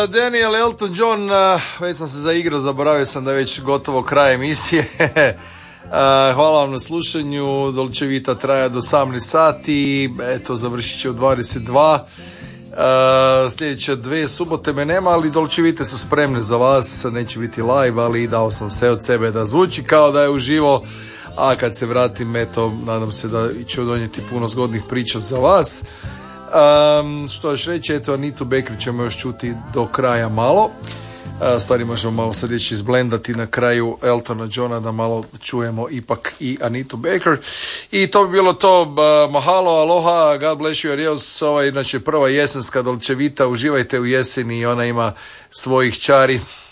Daniel Elton John, već sam se zaigrao, zaboravio sam da je već gotovo kraj emisije. Hvala vam na slušanju. Dolce Vita traja do 18 sati, eto završit će u 22. Sljedeće 2 subote me nema, ali Dolce Vite su spremne za vas. Neće biti live, ali dao sam sve od sebe da zvuči kao da je uživo. A kad se vratim, eto, nadam se da ću donijeti puno zgodnih priča za vas. Što još reći, eto, Anitu Baker ćemo još čuti do kraja malo. Stvari možemo malo sad reći izblendati na kraju Eltona Johna da malo čujemo ipak i Anitu Baker. I to bi bilo to. Mahalo, aloha, God bless you, adios. Znači prva jesenska Dolce Vita, uživajte u jeseni i ona ima svojih čari.